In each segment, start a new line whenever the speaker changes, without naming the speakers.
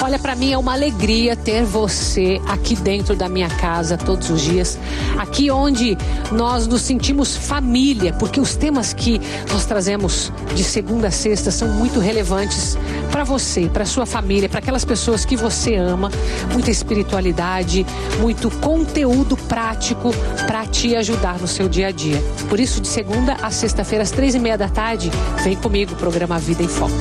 Olha, para mim é uma alegria ter você aqui dentro da minha casa todos os dias, aqui onde nós nos sentimos família, porque os temas que nós trazemos de segunda a sexta são muito relevantes para você, para sua família, para aquelas pessoas que você ama. Muita espiritualidade, muito conteúdo prático para te ajudar no seu dia a dia. Por isso, de segunda a sexta-feira, às 3:30 da tarde, vem comigo, o programa Vida em Foco.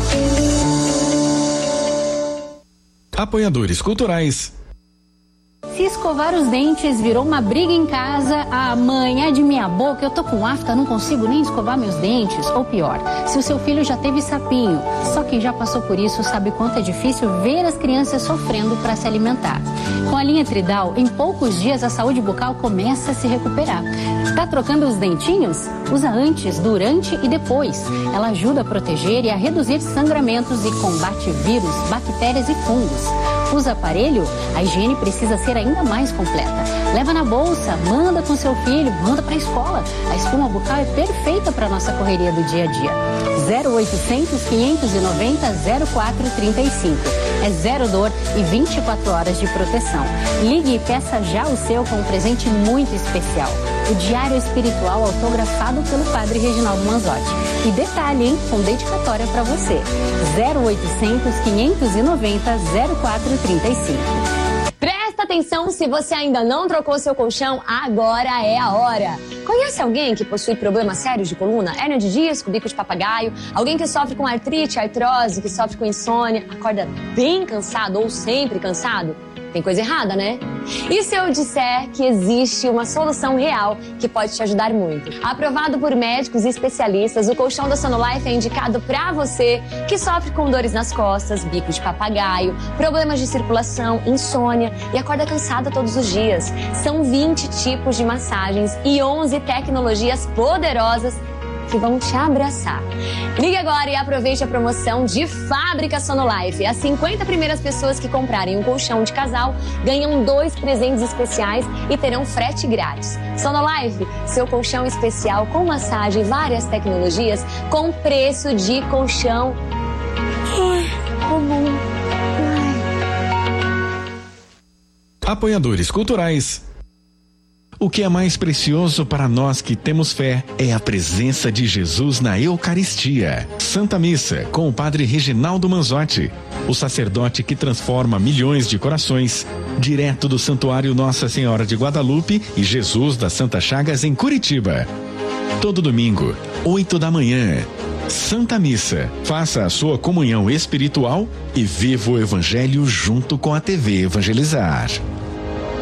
Apoiadores culturais.
Se escovar os dentes virou uma briga em casa, a mãe é de minha boca, eu tô com afta, não consigo nem escovar meus dentes. Ou pior, se o seu filho já teve sapinho, só quem já passou por isso sabe quanto é difícil ver as crianças sofrendo para se alimentar. Com a linha Tridal, em poucos dias a saúde bucal começa a se recuperar. Tá trocando os dentinhos? Usa antes, durante e depois. Ela ajuda a proteger e a reduzir sangramentos e combate vírus, bactérias e fungos. Usa aparelho? A higiene precisa ser ainda mais completa. Leva na bolsa, manda com seu filho, manda para a escola. A espuma bucal é perfeita para nossa correria do dia a dia. 0800 590 0435. É zero dor e 24 horas de proteção. Ligue e peça já o seu com um presente muito especial. O Diário Espiritual autografado pelo Padre Reginaldo Manzotti. E detalhe, hein? Com dedicatória para você. 0800 590 0435.
Presta atenção, se você ainda não trocou seu colchão, agora é a hora. Conhece alguém que possui problemas sérios de coluna? Hérnia de disco, bico de papagaio? Alguém que sofre com artrite, artrose, que sofre com insônia, acorda bem cansado ou sempre cansado? Tem coisa errada, né? E se eu disser que existe uma solução real que pode te ajudar muito? Aprovado por médicos e especialistas, o colchão da Sonolife é indicado para você que sofre com dores nas costas, bico de papagaio, problemas de circulação, insônia e acorda cansada todos os dias. São 20 tipos de massagens e 11 tecnologias poderosas que vão te abraçar. Ligue agora e aproveite a promoção de fábrica Sonolife. As 50 primeiras pessoas que comprarem um colchão de casal ganham 2 presentes especiais e terão frete grátis. Sonolife, seu colchão especial com massagem e várias tecnologias com preço de colchão comum.
Apoiadores culturais. O que é mais precioso para nós que temos fé é a presença de Jesus na Eucaristia. Santa Missa, com o Padre Reginaldo Manzotti, o sacerdote que transforma milhões de corações, direto do Santuário Nossa Senhora de Guadalupe e Jesus das Santas Chagas em Curitiba. Todo domingo, 8 da manhã. Santa Missa. Faça a sua comunhão espiritual e viva o Evangelho junto com a TV Evangelizar.